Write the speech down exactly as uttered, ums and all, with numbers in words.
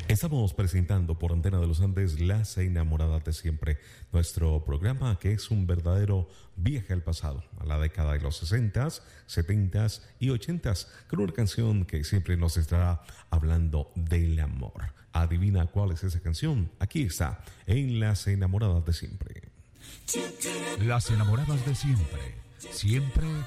Estamos presentando por Antena de los Andes Las Enamoradas de Siempre, nuestro programa que es un verdadero viaje al pasado, a la década de los sesentas, setentas y ochentas, con una canción que siempre nos estará hablando del amor. ¿Adivina cuál es esa canción? Aquí está, en Las Enamoradas de Siempre. Las Enamoradas de Siempre, siempre